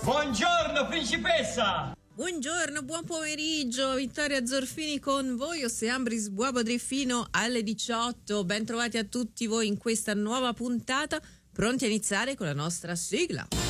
Buongiorno principessa! Buongiorno, buon pomeriggio, Vittoria Zorfini con voi, Oseambris Buabodri fino alle 18. Ben trovati a tutti voi in questa nuova puntata, pronti a iniziare con la nostra sigla.